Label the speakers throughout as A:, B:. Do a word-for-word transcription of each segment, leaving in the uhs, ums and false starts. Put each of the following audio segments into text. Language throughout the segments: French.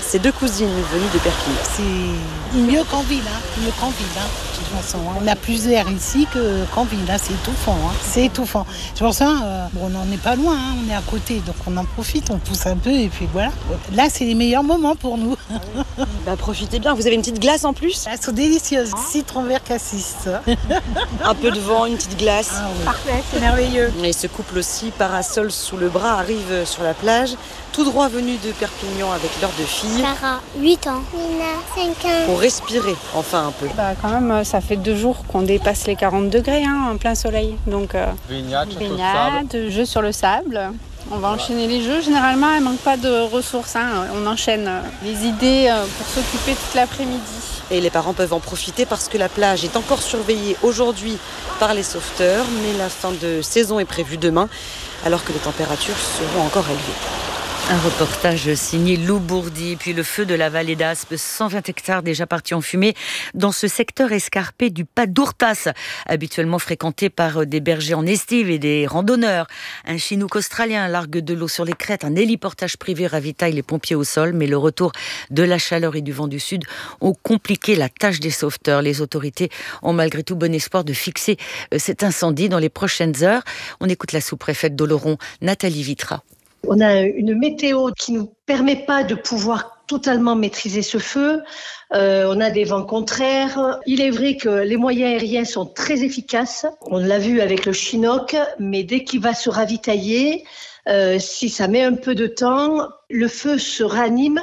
A: ces deux cousines venues de Perpignan.
B: C'est mieux qu'en ville, hein. mieux qu'en ville. Hein. De toute façon, on a plus d'air ici que, qu'en ville, hein. C'est étouffant. Hein. C'est étouffant. C'est pour ça, euh, bon, on n'en est pas loin, hein. On est à côté, donc on en profite, on pousse un peu et puis voilà. Là, c'est les meilleurs moments pour nous.
A: Bah, profitez bien, vous avez une petite glace en plus.
B: Elles sont délicieuses, citron vert cassis.
A: Un peu de vent, une petite glace.
B: Ah oui. Parfait, c'est merveilleux.
A: Et ce couple aussi, parasol sous le bras, arrive sur la plage, tout droit venu de Perpignan avec leurs deux filles.
C: Sarah, huit ans. Nina, cinq ans.
A: Pour respirer, enfin un peu.
D: Bah quand même, ça fait deux jours qu'on dépasse les quarante degrés hein, en plein soleil. Donc, euh,
E: baignade,
D: baignade, jeux sur le sable. On va enchaîner les jeux. Généralement, il ne manque pas de ressources. Hein. On enchaîne les idées pour s'occuper toute l'après-midi.
A: Et les parents peuvent en profiter parce que la plage est encore surveillée aujourd'hui par les sauveteurs. Mais la fin de saison est prévue demain, alors que les températures seront encore élevées. Un reportage signé Lou Bourdi. Puis le feu de la vallée d'Aspe, cent vingt hectares déjà partis en fumée dans ce secteur escarpé du Pas d'Ourtas, habituellement fréquenté par des bergers en estive et des randonneurs. Un chinook australien largue de l'eau sur les crêtes, un héliportage privé ravitaille les pompiers au sol, mais le retour de la chaleur et du vent du sud ont compliqué la tâche des sauveteurs. Les autorités ont malgré tout bon espoir de fixer cet incendie dans les prochaines heures. On écoute la sous-préfète d'Oloron, Nathalie Vitra.
F: On a une météo qui ne nous permet pas de pouvoir totalement maîtriser ce feu. Euh, on a des vents contraires. Il est vrai que les moyens aériens sont très efficaces. On l'a vu avec le Chinook, mais dès qu'il va se ravitailler, euh, si ça met un peu de temps, le feu se ranime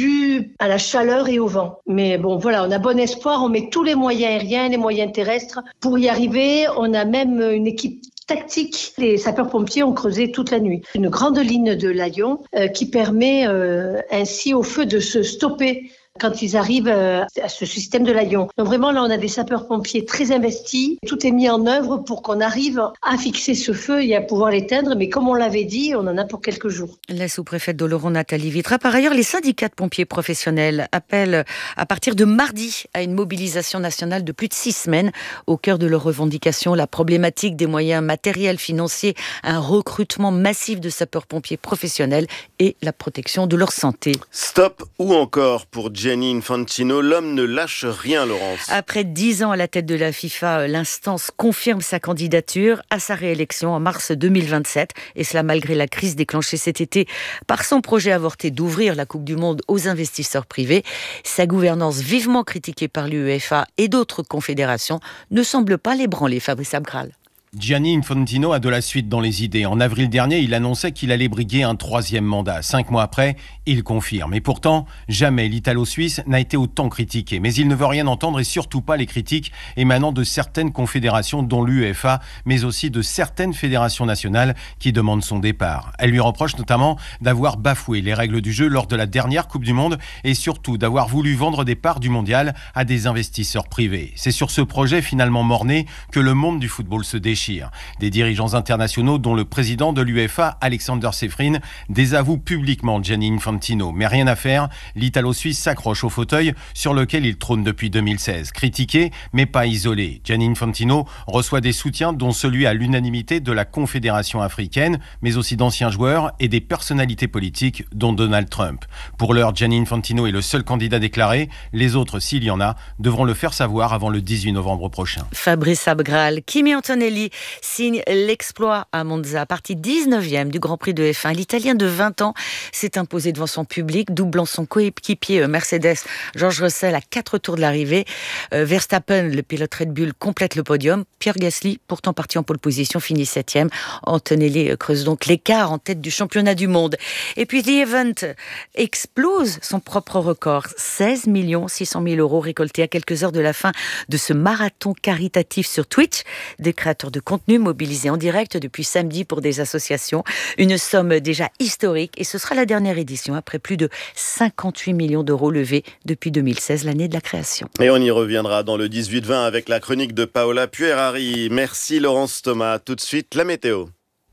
F: dû à la chaleur et au vent. Mais bon, voilà, on a bon espoir. On met tous les moyens aériens, les moyens terrestres pour y arriver. On a même une équipe tactique. Les sapeurs-pompiers ont creusé toute la nuit. Une grande ligne de Layon euh, qui permet euh, ainsi au feu de se stopper quand ils arrivent euh, à ce système de Layon. Donc vraiment, là, on a des sapeurs-pompiers très investis. Tout est mis en œuvre pour qu'on arrive à fixer ce feu et à pouvoir l'éteindre. Mais comme on l'avait dit, on en a pour quelques jours.
A: La sous-préfète d'Oloron, Nathalie Vitra. Par ailleurs, les syndicats de pompiers professionnels appellent à partir de mardi à une mobilisation nationale de plus de six semaines. Au cœur de leurs revendications, la problématique des moyens matériels, financiers, un recrutement massif de sapeurs-pompiers professionnels et la protection de leur santé.
G: Stop ou encore pour Gianni Infantino, l'homme ne lâche rien, Laurence.
A: Après dix ans à la tête de la FIFA, l'instance confirme sa candidature à sa réélection en mars deux mille vingt-sept. Et cela malgré la crise déclenchée cet été par son projet avorté d'ouvrir la Coupe du Monde aux investisseurs privés. Sa gouvernance vivement critiquée par l'UEFA et d'autres confédérations ne semble pas l'ébranler, Fabrice Abgral.
E: Gianni Infantino a de la suite dans les idées. En avril dernier, il annonçait qu'il allait briguer un troisième mandat. Cinq mois après, il confirme. Et pourtant, jamais l'Italo-Suisse n'a été autant critiqué. Mais il ne veut rien entendre et surtout pas les critiques émanant de certaines confédérations, dont l'UEFA, mais aussi de certaines fédérations nationales qui demandent son départ. Elle lui reproche notamment d'avoir bafoué les règles du jeu lors de la dernière Coupe du Monde et surtout d'avoir voulu vendre des parts du mondial à des investisseurs privés. C'est sur ce projet finalement mort-né que le monde du football se déchire. Des dirigeants internationaux, dont le président de l'UEFA, Alexander Seferin, désavouent publiquement Gianni Infantino. Mais rien à faire, l'Italo-Suisse s'accroche au fauteuil sur lequel il trône depuis deux mille seize. Critiqué, mais pas isolé. Gianni Infantino reçoit des soutiens, dont celui à l'unanimité de la Confédération africaine, mais aussi d'anciens joueurs et des personnalités politiques, dont Donald Trump. Pour l'heure, Gianni Infantino est le seul candidat déclaré. Les autres, s'il y en a, devront le faire savoir avant le dix-huit novembre prochain.
A: Fabrice Abgral, Kimi Antonelli signe l'exploit à Monza, partie dix-neuvième du Grand Prix de F un. L'Italien de vingt ans s'est imposé devant son public, doublant son coéquipier Mercedes George Russell à quatre tours de l'arrivée. Euh, Verstappen, le pilote Red Bull, complète le podium. Pierre Gasly, pourtant parti en pole position, finit septième. Antonelli creuse donc l'écart en tête du championnat du monde. Et puis The Event explose son propre record. seize millions six cent mille euros récoltés à quelques heures de la fin de ce marathon caritatif sur Twitch. Des créateurs de contenu mobilisés en direct depuis samedi pour des associations. Une somme déjà historique et ce sera la dernière édition après plus de cinquante-huit millions d'euros levés depuis deux mille seize, l'année de la création.
G: Et on y reviendra dans le dix-huit vingt avec la chronique de Paola Puerari. Merci Laurence Thomas. Tout de suite, la météo.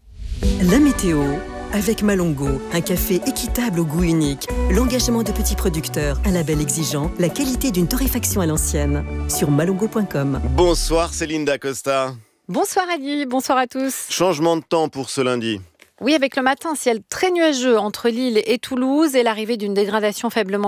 H: La météo avec Malongo, un café équitable au goût unique, l'engagement de petits producteurs, un label exigeant, la qualité d'une torréfaction à l'ancienne. Sur malongo point com.
G: Bonsoir Céline Dacosta.
I: Bonsoir Ali, bonsoir à tous.
G: Changement de temps pour ce lundi.
I: Oui, avec le matin, ciel très nuageux entre Lille et Toulouse et l'arrivée d'une dégradation faiblement